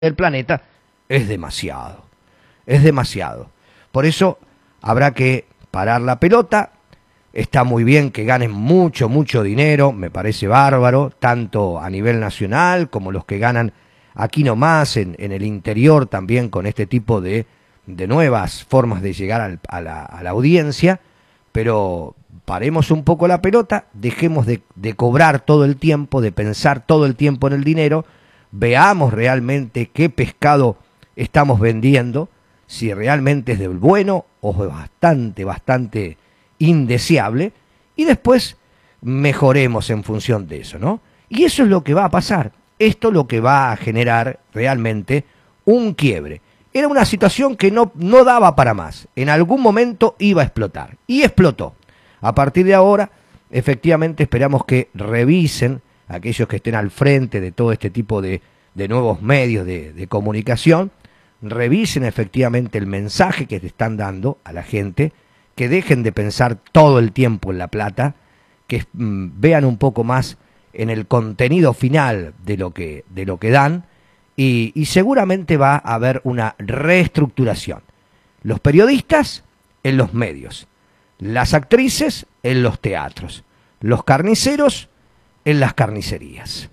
del planeta es demasiado. Es demasiado. Por eso habrá que parar la pelota. Está muy bien que ganen mucho, mucho dinero, me parece bárbaro, tanto a nivel nacional como los que ganan aquí nomás, en el interior también, con este tipo de nuevas formas de llegar a la audiencia, pero paremos un poco la pelota, dejemos de cobrar todo el tiempo, de pensar todo el tiempo en el dinero, veamos realmente qué pescado estamos vendiendo, si realmente es del bueno o es bastante indeseable, y después mejoremos en función de eso, ¿no? Y eso es lo que va a pasar. Esto es lo que va a generar realmente un quiebre. Era una situación que no daba para más. En algún momento iba a explotar. Y explotó. A partir de ahora, efectivamente, esperamos que revisen aquellos que estén al frente de todo este tipo de nuevos medios de comunicación, revisen efectivamente el mensaje que te están dando a la gente, que dejen de pensar todo el tiempo en la plata, que vean un poco más en el contenido final de lo que dan, y seguramente va a haber una reestructuración. Los periodistas en los medios, las actrices en los teatros, los carniceros en las carnicerías.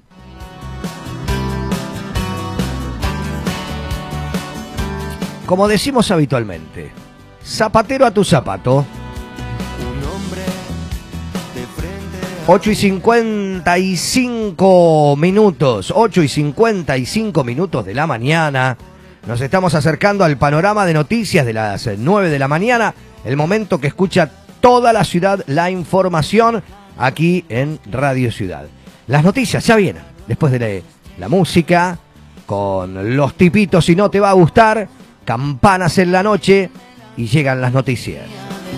Como decimos habitualmente, zapatero a tu zapato. 8:55 minutos, 8:55 minutos de la mañana. Nos estamos acercando al panorama de noticias de las 9 de la mañana, el momento que escucha toda la ciudad la información aquí en Radio Ciudad. Las noticias ya vienen, después de la música, con los tipitos, si no te va a gustar, campanas en la noche, y llegan las noticias.